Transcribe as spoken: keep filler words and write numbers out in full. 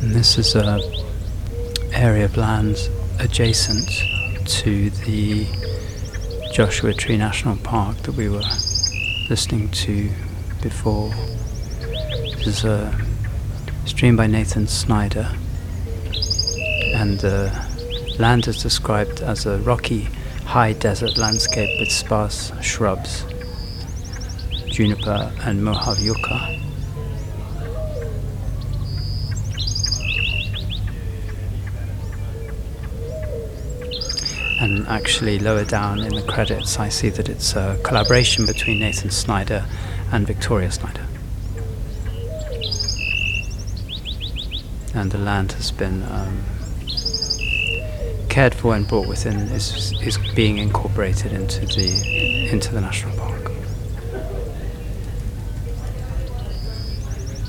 And this is a area of land adjacent to the Joshua Tree National Park that we were listening to before. This is a stream by Nathan Snyder, and the land is described as a rocky, high desert landscape with sparse shrubs, juniper and Mojave yucca. And actually lower down in the credits I see that it's a collaboration between Nathan Snyder and Victoria Snyder. And the land has been um, cared for and brought within, is is being incorporated into the into the national park.